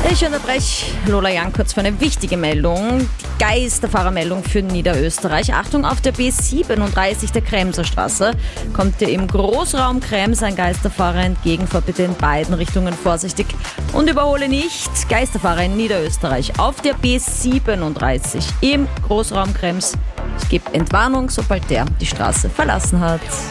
Ich unterbreche Lola Young kurz für eine wichtige Meldung. Die Geisterfahrermeldung für Niederösterreich. Achtung, auf der B37 der Kremser Straße kommt dir im Großraum Krems ein Geisterfahrer entgegen. Fahr bitte in beiden Richtungen vorsichtig und überhole nicht. Geisterfahrer in Niederösterreich auf der B37 im Großraum Krems. Es gibt Entwarnung, sobald der die Straße verlassen hat.